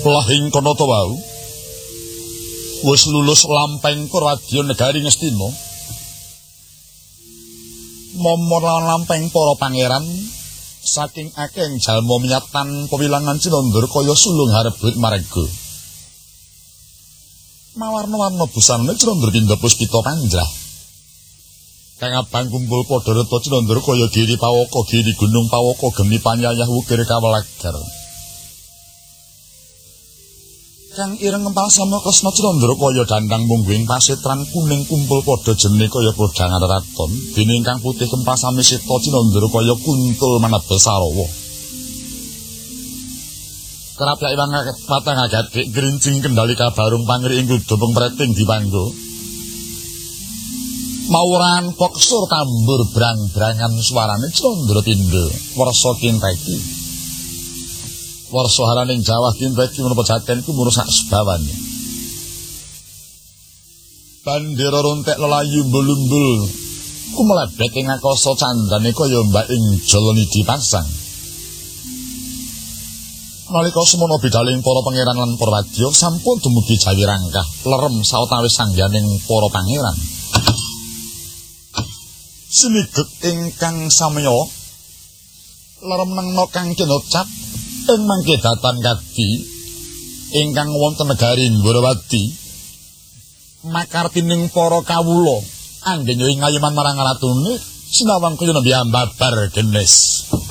Lahing kono to wau. Wis lulus lampeng Radya Negari Ngastina. Momor lan lampeng para pangeran saking akeh jalma menyatan pewilangan Cinandra kaya sulung harebut marga. Mawarna-warna busane Cinandra pindha puspita panjrah. Kang abang kumpul padha reta Cinandra kaya giri pawaka giri gunung pawaka geni panyayah wukir kawelagar. Kang ireng ngempal sama Kresna Cinandra kaya dandang mungguing pasitran kuning kumpul padha jene kaya podhangan raton dene ingkang putih kempal sami Sita Cinandra kaya kuntul manebel Sarawa. Kerapyak iwang patang agadik gerincing kendali kabarung pangri ing kudupeng preting diwanggo. Mawuran poksur tambur brang-brangan suarane Cinandra pindha wersa kinteki. Warsa halaning Jawa kinteki menapa jaten ku murusak sebawane. Bandera rontek lelayu mbul-mbul ku mlebet ing akasa candane kaya mbak ing joloni dipasang. Nalika semono bidaling para pangeran lan para wadya sampun dumugi Jawi Rangkah lerem sawetawis sangganing para pangeran. Sinigek ingkang samya lerem nengno kang kinocap ing mangke datan kadi ingkang wonten negari Ndwarawati makartining para kawula anggen ing ngayeman marang ratune sinawang kaya nembe ambabar genes.